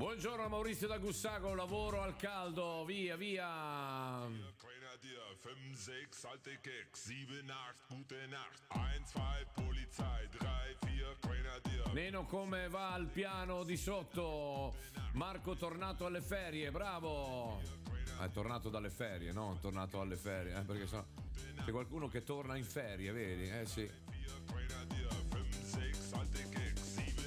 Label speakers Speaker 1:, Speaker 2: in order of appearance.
Speaker 1: Buongiorno Maurizio da Gussago, lavoro al caldo, via via.
Speaker 2: Grenadier, 5, 6, alte Keks, 7, 8, gute Nacht, 1, 2, Polizei, 3, 4, Grenadier.
Speaker 1: Neno, come va al piano di sotto? Marco tornato alle ferie, bravo. È tornato dalle ferie, no? È tornato alle ferie, perché c'è qualcuno che torna in ferie, vedi? Sì.